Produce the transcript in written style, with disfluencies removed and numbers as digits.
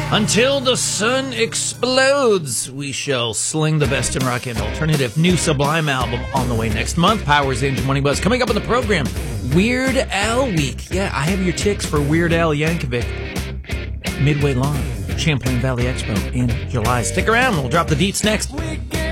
Until the sun explodes, we shall sling the best in rock and alternative. New Sublime album on the way next month. Power's Angel Money Buzz. Coming up on the program, Weird Al Week. Yeah, I have your ticks for Weird Al Yankovic. Midway Lawn, Champlain Valley Expo in July. Stick around. We'll drop the deets next.